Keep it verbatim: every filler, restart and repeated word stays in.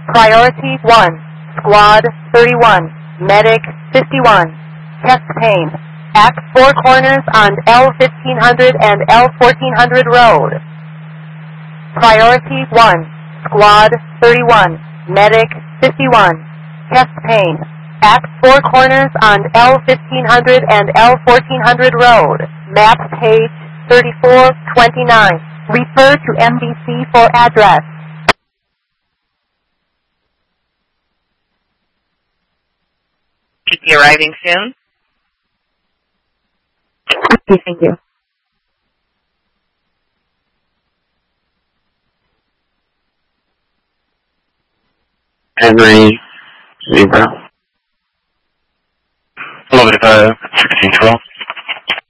Priority one, Squad thirty-one, Medic fifty-one, Chest Pain, at Four Corners on L fifteen hundred and L fourteen hundred Road. Priority one, Squad thirty-one, Medic fifty-one, Chest Pain, at Four Corners on L fifteen hundred and L fourteen hundred Road. Map page thirty-four twenty-nine. Refer to M B C for address. Should be arriving soon. Okay, thank you. Henry, zebra. Elevated five, sixteen twelve.